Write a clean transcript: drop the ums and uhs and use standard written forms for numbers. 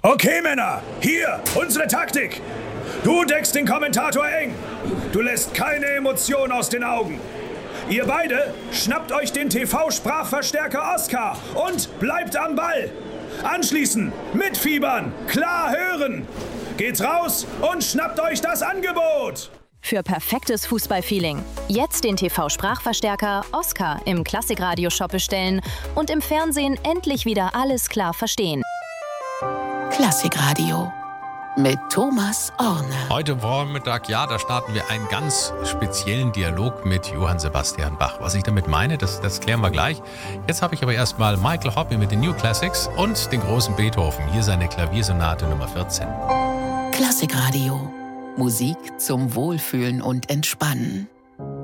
Okay, Männer, hier, unsere Taktik. Du deckst den Kommentator eng. Du lässt keine Emotion aus den Augen. Ihr beide schnappt euch den TV-Sprachverstärker Oscar und bleibt am Ball. Anschließend mitfiebern, klar hören. Geht's raus und schnappt euch das Angebot. Für perfektes Fußballfeeling. Jetzt den TV-Sprachverstärker Oscar im Klassikradio-Shop bestellen und im Fernsehen endlich wieder alles klar verstehen. Klassikradio mit Thomas Orne. Heute Vormittag, da starten wir einen ganz speziellen Dialog mit Johann Sebastian Bach. Was ich damit meine, das klären wir gleich. Jetzt habe ich aber erstmal Michael Hoppe mit den New Classics und den großen Beethoven. Hier seine Klaviersonate Nummer 14. Klassikradio. Musik zum Wohlfühlen und Entspannen.